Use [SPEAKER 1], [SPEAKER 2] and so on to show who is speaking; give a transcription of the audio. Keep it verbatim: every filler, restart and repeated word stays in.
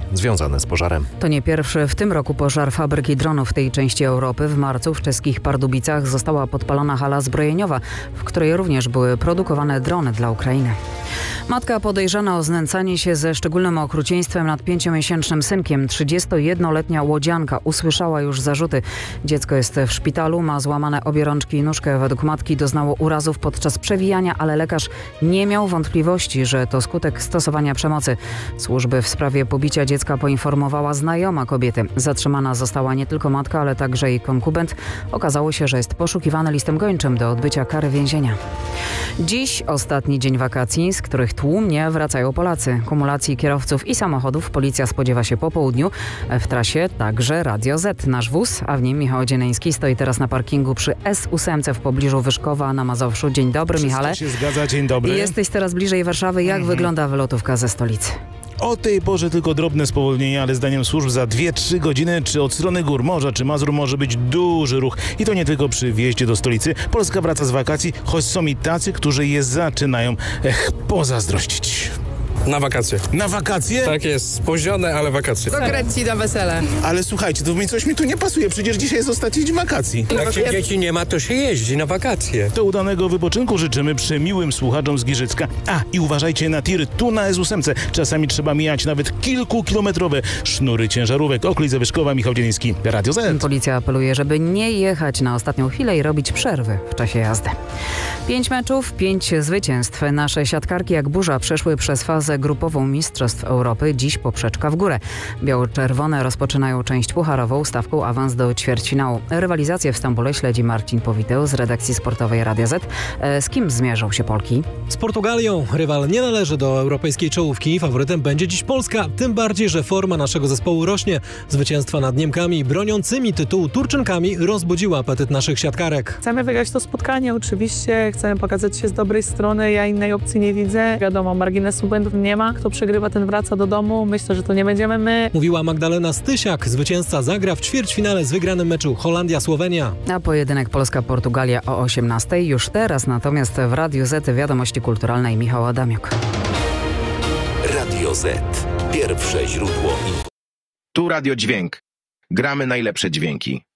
[SPEAKER 1] związane z pożarem.
[SPEAKER 2] To nie pierwszy w tym roku pożar fabryki dronów w tej części Europy. W marcu w czeskich Pardubicach została podpalona hala zbrojeniowa, w której również były produkowane drony dla Ukrainy. Matka podejrzana o znęcanie się ze szczególnym okrucieństwem nad pięciomiesięcznym synkiem, trzydziestojednoletnia łodzianka, usłyszała już zarzuty. Dziecko jest w szpitalu, ma złamane obie rączki i nóżkę. Według matki doznało urazów podczas przewijania, ale lekarz nie miał wątpliwości, że to skutek stosowania przemocy. Służby w sprawie pobicia dziecka poinformowała znajoma kobiety. Zatrzymana została nie tylko matka, ale także jej konkubent. Okazało się, że jest poszukiwany listem gończym do odbycia kary więzienia. Dziś ostatni dzień wakacji, z których tłumnie wracają Polacy. Kumulacji kierowców i samochodów policja spodziewa się po południu. W trasie także Radio Z, nasz wóz, a w nim Michał Dzieneński stoi teraz na parkingu przy S osiem w pobliżu Wyszkowa na Mazowszu. Dzień dobry,
[SPEAKER 3] Wszystko
[SPEAKER 2] Michale.
[SPEAKER 3] się zgadza, dzień dobry.
[SPEAKER 2] Jesteś teraz bliżej Warszawy. Jak
[SPEAKER 3] Mhm.
[SPEAKER 2] wygląda wylotówka ze stolicy?
[SPEAKER 3] O tej porze tylko drobne spowolnienie, ale zdaniem służb za dwie trzy godziny czy od strony gór morza, czy Mazur może być duży ruch. I to nie tylko przy wjeździe do stolicy. Polska wraca z wakacji, choć są i tacy, którzy je zaczynają ech, pozazdrościć.
[SPEAKER 4] Na wakacje.
[SPEAKER 3] Na wakacje?
[SPEAKER 4] Tak jest, spóźnione, ale wakacje.
[SPEAKER 5] Do Grecji na wesele.
[SPEAKER 3] Ale słuchajcie, to mi coś mi tu nie pasuje, przecież dzisiaj jest ostatni dzień wakacji.
[SPEAKER 6] Jak się dzieci nie ma, to się jeździ na wakacje.
[SPEAKER 3] To udanego wypoczynku życzymy przemiłym słuchaczom z Giżycka. A, i uważajcie na tiry tu na S osiem. Czasami trzeba mijać nawet kilkukilometrowe sznury ciężarówek. Okolice Wyszkowa, Michał Dzieliński, Radio Z.
[SPEAKER 2] Policja apeluje, żeby nie jechać na ostatnią chwilę i robić przerwy w czasie jazdy. Pięć meczów, pięć zwycięstw. Nasze siatkarki jak burza przeszły przez fazę grupową Mistrzostw Europy. Dziś poprzeczka w górę. Biało-czerwone rozpoczynają część pucharową stawką awans do ćwierćfinału. Rywalizację w Stambule śledzi Marcin Powiteu z redakcji sportowej Radia Z. Z kim zmierzą się Polki?
[SPEAKER 7] Z Portugalią. Rywal nie należy do europejskiej czołówki. Faworytem będzie dziś Polska. Tym bardziej, że forma naszego zespołu rośnie. Zwycięstwa nad Niemkami broniącymi tytułu Turczynkami rozbudziła apetyt naszych siatkarek.
[SPEAKER 8] Chcemy wygrać to spotkanie oczywiście. Chcemy pokazać się z dobrej strony. Ja innej opcji nie widzę. Wiadomo, marginesu błędów nie ma. Kto przegrywa, ten wraca do domu. Myślę, że to nie będziemy my.
[SPEAKER 7] Mówiła Magdalena Stysiak. Zwycięzca zagra w ćwierćfinale z wygranym meczu Holandia-Słowenia.
[SPEAKER 2] A pojedynek Polska-Portugalia o osiemnastej już teraz. Natomiast w Radiu Z wiadomości kulturalnej Michał Adamiuk.
[SPEAKER 9] Radio Z. Pierwsze źródło.
[SPEAKER 10] Tu Radio Dźwięk. Gramy najlepsze dźwięki.